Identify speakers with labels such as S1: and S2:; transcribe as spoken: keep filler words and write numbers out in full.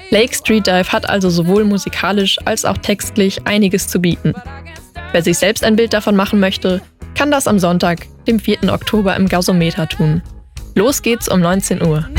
S1: Lake Street Dive hat also sowohl musikalisch als auch textlich einiges zu bieten. Wer sich selbst ein Bild davon machen möchte, kann das am Sonntag, dem vierten Oktober im Gasometer tun. Los geht's um neunzehn Uhr.